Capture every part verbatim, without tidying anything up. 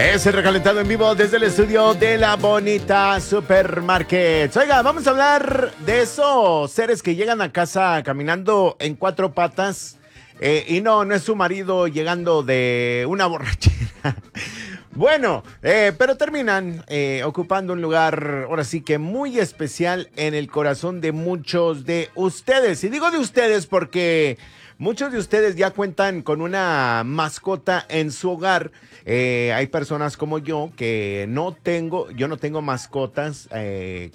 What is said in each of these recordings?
Es el recalentado en vivo desde el estudio de La Bonita Supermarket. Oiga, vamos a hablar de esos seres que llegan a casa caminando en cuatro patas. Eh, y no, no es su marido llegando de una borrachera. Bueno, eh, pero terminan eh, ocupando un lugar, ahora sí que muy especial en el corazón de muchos de ustedes. Y digo de ustedes porque muchos de ustedes ya cuentan con una mascota en su hogar. Eh, hay personas como yo que no tengo, yo no tengo mascotas. Eh,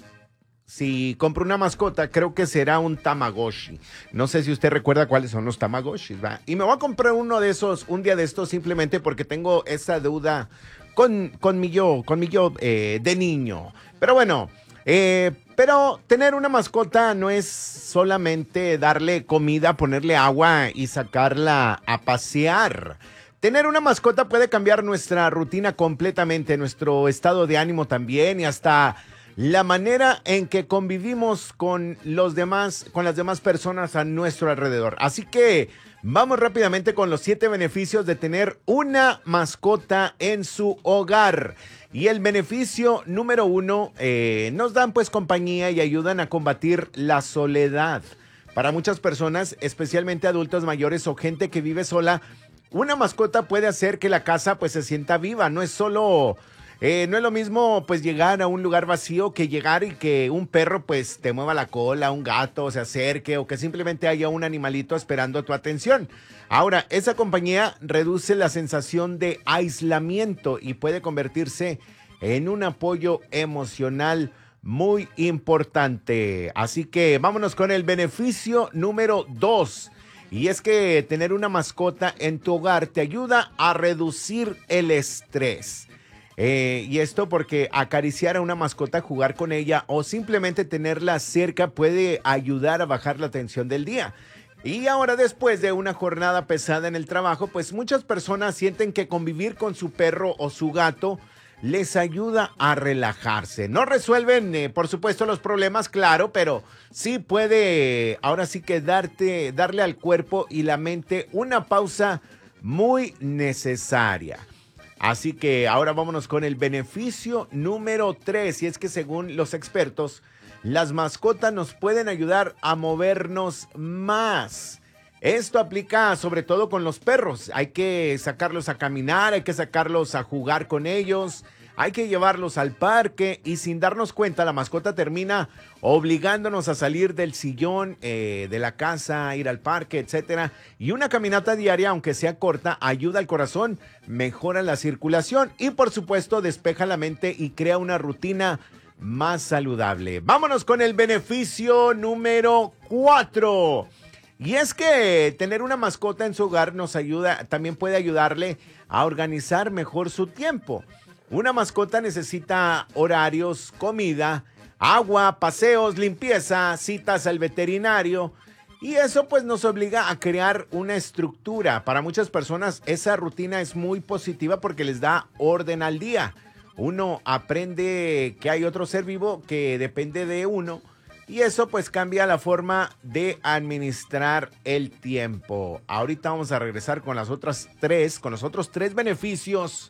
si compro una mascota, creo que será un Tamagotchi. No sé si usted recuerda cuáles son los Tamagotchis, ¿va? Y me voy a comprar uno de esos un día de estos simplemente porque tengo esa deuda con, con mi yo, con mi yo eh, de niño. Pero bueno, eh, pero tener una mascota no es solamente darle comida, ponerle agua y sacarla a pasear. Tener una mascota puede cambiar nuestra rutina completamente, nuestro estado de ánimo también y hasta la manera en que convivimos con los demás, con las demás personas a nuestro alrededor. Así que vamos rápidamente con los siete beneficios de tener una mascota en su hogar. Y el beneficio número uno, eh, nos dan pues compañía y ayudan a combatir la soledad. Para muchas personas, especialmente adultos mayores o gente que vive sola, una mascota puede hacer que la casa pues se sienta viva. No es solo, eh, no es lo mismo pues llegar a un lugar vacío que llegar y que un perro pues te mueva la cola, un gato se acerque o que simplemente haya un animalito esperando tu atención. Ahora, esa compañía reduce la sensación de aislamiento y puede convertirse en un apoyo emocional muy importante. Así que vámonos con el beneficio número dos. Y es que tener una mascota en tu hogar te ayuda a reducir el estrés. Eh, y esto porque acariciar a una mascota, jugar con ella o simplemente tenerla cerca puede ayudar a bajar la tensión del día. Y ahora, después de una jornada pesada en el trabajo, pues muchas personas sienten que convivir con su perro o su gato les ayuda a relajarse. No resuelven, eh, por supuesto, los problemas, claro, pero sí puede, ahora sí que darte, darle al cuerpo y la mente una pausa muy necesaria. Así que ahora vámonos con el beneficio número tres. Y es que según los expertos, las mascotas nos pueden ayudar a movernos más. Esto aplica sobre todo con los perros. Hay que sacarlos a caminar, hay que sacarlos a jugar con ellos, hay que llevarlos al parque y sin darnos cuenta la mascota termina obligándonos a salir del sillón eh, de la casa, ir al parque, etcétera. Y una caminata diaria, aunque sea corta, ayuda al corazón, mejora la circulación y por supuesto despeja la mente y crea una rutina más saludable. Vámonos con el beneficio número cuatro. Y es que tener una mascota en su hogar nos ayuda, también puede ayudarle a organizar mejor su tiempo. Una mascota necesita horarios, comida, agua, paseos, limpieza, citas al veterinario. Y eso pues nos obliga a crear una estructura. Para muchas personas esa rutina es muy positiva porque les da orden al día. Uno aprende que hay otro ser vivo que depende de uno. Y eso pues cambia la forma de administrar el tiempo. Ahorita vamos a regresar con las otras tres, con los otros tres beneficios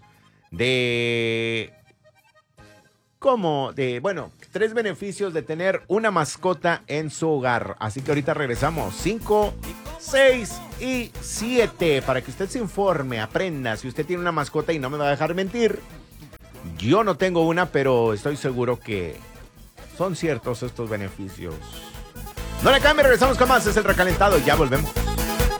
de... ¿Cómo? De, bueno, tres beneficios de tener una mascota en su hogar. Así que ahorita regresamos. Cinco, seis y siete. Para que usted se informe, aprenda. Si usted tiene una mascota y no me va a dejar mentir. Yo no tengo una, pero estoy seguro que son ciertos estos beneficios. No le cambie, regresamos con más. Es el recalentado. Ya volvemos.